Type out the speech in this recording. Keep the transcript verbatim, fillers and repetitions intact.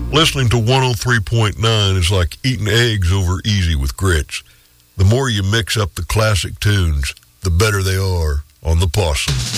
Listening to one oh three point nine is like eating eggs over easy with grits. The more you mix up the classic tunes, the better they are on the Possum.